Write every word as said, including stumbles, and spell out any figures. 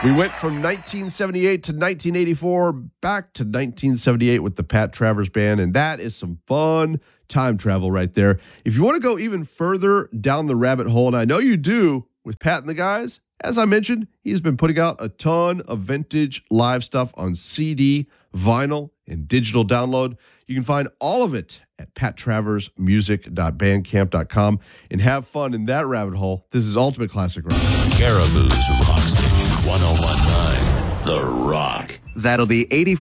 We went from nineteen seventy-eight to nineteen eighty-four, back to nineteen seventy-eight with the Pat Travers Band, and that is some fun time travel right there. If you want to go even further down the rabbit hole, and I know you do with Pat and the guys, as I mentioned, he's been putting out a ton of vintage live stuff on C D, vinyl, and digital download. You can find all of it at pat travers music dot bandcamp dot com and have fun in that rabbit hole. This is Ultimate Classic Rock. Caribou's Rock Station, one oh one point nine The Rock. That'll be eighty